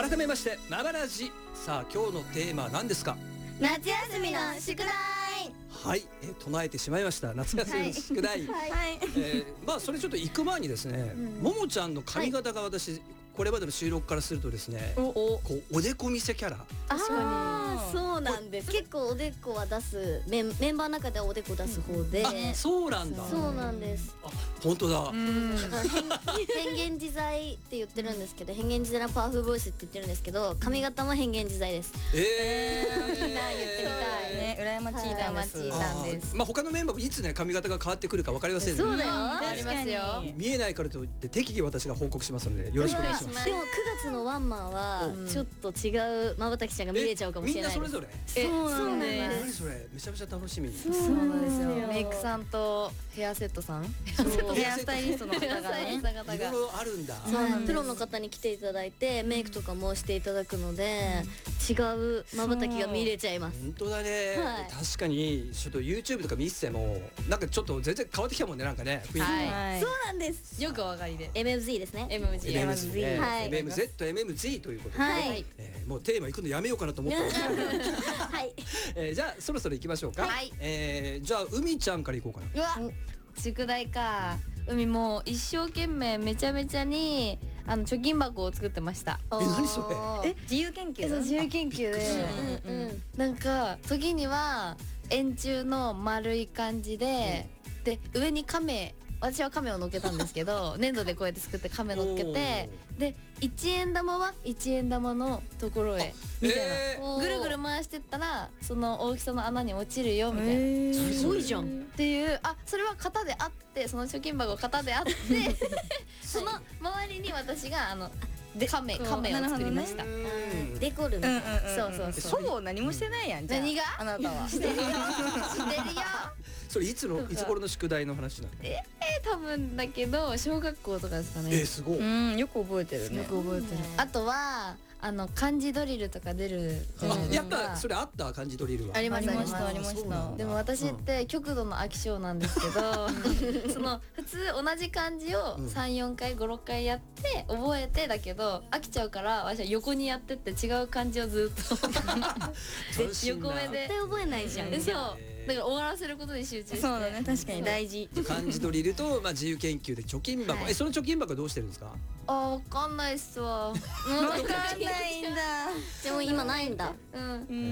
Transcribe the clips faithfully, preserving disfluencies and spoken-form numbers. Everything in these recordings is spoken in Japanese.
改めましてマバラジ。さあ今日のテーマは何ですか？ 夏休みの宿題。 はい、えー、唱えてしまいました夏休みの宿題、はいはい、えー、まあそれちょっと行く前にですね、うん、ももちゃんの髪型が私、はい、これまでの収録からするとですね、おこうおでこ見せキャラ。 確かにそうなんです。結構おでこは出すメン、メンバーの中ではおでこ出す方で、うん、 あ、そうなんだ。 そうなんです。 あ、本当だ。 変幻自在って言ってるんですけど、変幻自在なパワフルボイスって言ってるんですけど、髪型も変幻自在です。 えー、 みんな言ってみたいね。羨ましいだまちいたんです。 まあ他のメンバーもいつね髪型が変わってくるか分かりませんね。 そうだよ。 ありますよ。 見えないからといって適宜私が報告しますのでよろしくお願いします。 でもくがつのワンマンはちょっと違うまばたきちゃんが見れちゃうかもしれないです。 みんなそれぞれ。 そうなんです。 何それめちゃめちゃ楽しみ。 そうなんですよ。メイクさんとヘアセットさん、ヘアスタイリストの方がね、 いろいろあるんだ。 プロの方に来ていただいてメイクとかもしていただくので違うまばたきが見れちゃいます。 本当だね。確かにちょっと YouTube とか見ててもなんかちょっと全然変わってきたもんね、なんかね。 そうなんです。 よくお分かりで。 エムエムゼット ですね。 エムエムゼットエムエムゼット エムエムゼット ということで、もうテーマ行くのやめようかなと思ったんですけど。 はい。 じゃあそろそろ行きましょうか。はい。じゃあ海ちゃんから行こうかな。 うわ、宿題か。海も一生懸命めちゃめちゃにあの貯金箱を作ってました。 え、何それ？ え、自由研究？そう、自由研究で、なんか時には円柱の丸い感じで、で上に亀、私は亀を乗っけたんですけど粘土でこうやって作って亀乗っけて、でいちえん玉はいちえん玉のところへみたいな、ぐるぐる回してったらその大きさの穴に落ちるよみたいな。 すごいじゃんっていう、あ、それは型であって、その貯金箱型であってその周りに私があの亀亀を作りました。 デコルみたいな。 そうそうそう。ほぼ何もしてないやん。何が？あなたは。してるよ。してるよ。 それいつのいつ頃の宿題の話なの？ ええ、多分だけど小学校とかですかね。 え、すごい。 うん、よく覚えてるね。よく覚えてる。あとはあの漢字ドリルとか出る。 あ、やっぱそれあった漢字ドリルは。 ありましたありました。でも私って極度の飽き性なんですけど、その普通同じ漢字をさん、よんかい、ご、ろっかいやって覚えてだけど飽きちゃうから私は横にやってって違う漢字をずっと横目で。 絶対覚えないじゃん。 そう。だから終わらせることに集中して。そうだね、確かに大事。 漢字ドリルとまあ自由研究で貯金箱、え、その貯金箱どうしてるんですか？ あ、わかんないっすわ。わかんないんだ。 でも今ないんだ。 うん。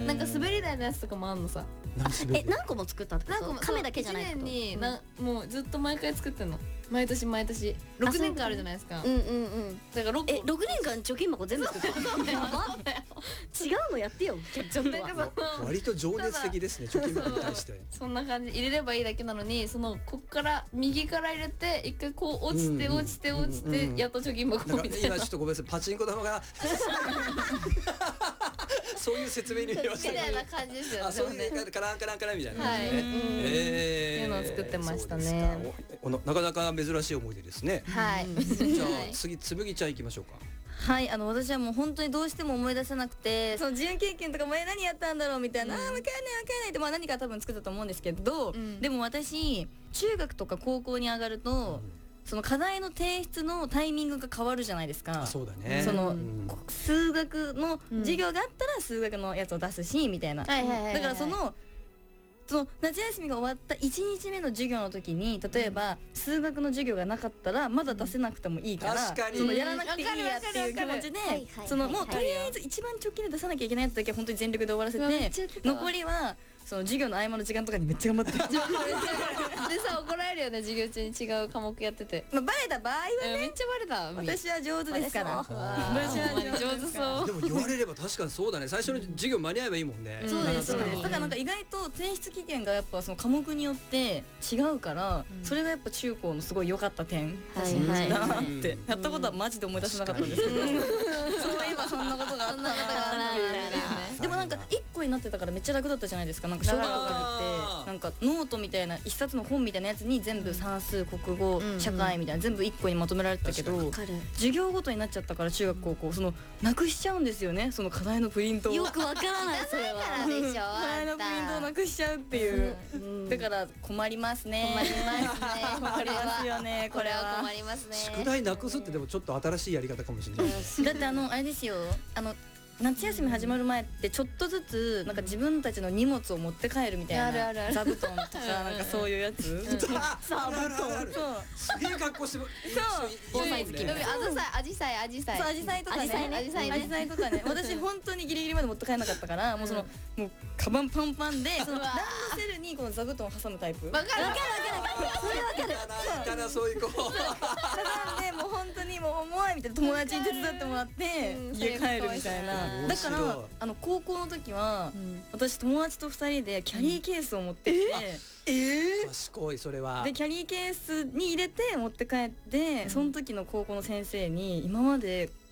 なんか滑り台のやつとかもあんのさ。 え、何個も作ったってこと？亀だけじゃないってこと？ いちねんにな、もうずっと毎回作ってんの。毎年毎年ろくねんかんあるじゃないですか。 うんうんうん。 だからろくえ、ろくねんかん貯金箱全部作ってる。違うのやってよ。ちょっと割と情熱的ですね、貯金箱に対して。 そんな感じ、入れればいいだけなのに、そのこっから右から入れて一回こう落ちて落ちて落ちてやっと貯金箱みたいな。 今ちょっとごめんなさい、パチンコ玉がそういう説明に見えましたね。 みたいな感じですよね。 あ、そういうカランカランカランみたいな。 はい。っていうのを作ってましたね。 なかなか珍しい思い出ですね。 はい。 じゃあ次つむぎちゃん行きましょうか。 はい、あの私はもう本当にどうしても思い出せなくて、その自由経験とか前何やったんだろうみたいな、ああ分かんない分かんないって、まあ何か多分作ったと思うんですけど、でも私中学とか高校に上がると、その課題の提出のタイミングが変わるじゃないですか。 そうだね。 その数学の授業があったら数学のやつを出すしみたいな。だからそのその夏休みが終わったいちにちめの授業の時に、例えば数学の授業がなかったらまだ出せなくてもいいから、そのやらなくていいやっていう気持ちで、そのもうとりあえず一番直近で出さなきゃいけないやつだけは本当に全力で終わらせて、残りはその授業の合間の時間とかにめっちゃ頑張ってる。 でさ、怒られるよね、授業中に違う科目やってて。 まあバレた場合はね、 めっちゃバレた。 私は上手ですから。 私は上手そう。 でも言われれば確かにそうだね。最初の授業間に合えばいいもんね。 そうですそうです。だからなんか意外と提出期限がやっぱその科目によって違うから、それがやっぱ中高のすごい良かった点だなって。やったことはマジで思い出せなかったんですけど、そういえばそんなことがあったな。でもなんか一個になってたからめっちゃ楽だったじゃないですか。なんか小学校ってなんかノートみたいな一冊の本みたいなやつに全部算数、国語、社会みたいな全部いっこにまとめられてたけど、授業ごとになっちゃったから中学高校そのなくしちゃうんですよね、その課題のプリントを。 よくわからないそれは。 でしょ。 課題のプリントをなくしちゃうっていう。だから困りますね。 困りますね。 困りますよね。これは困りますね。 宿題なくすってでもちょっと新しいやり方かもしれない。 だってあのあれですよ、あの夏休み始まる前ってちょっとずつなんか自分たちの荷物を持って帰るみたいな座布団とかなんかそういうやつ。 座布団。すげえ格好してる。 そう。 防災好き。 アジサイアジサイアジサイ。 そうアジサイとかね。 アジサイね。 アジサイとかね。私本当にギリギリまで持って帰らなかったからもうそのもうカバンパンパンでそのランドセルにこの座布団を挟むタイプ。 わかるわかるわかる。それわかる。 いたなそういう子。 なんでもう本当にもう重いみたいな友達に手伝ってもらって家帰るみたいな。だからあの高校の時は、うん、私友達とふたりでキャリーケースを持ってきて、うん、ええー、賢いそれは。 でキャリーケースに入れて持って帰って、うん、その時の高校の先生に今まで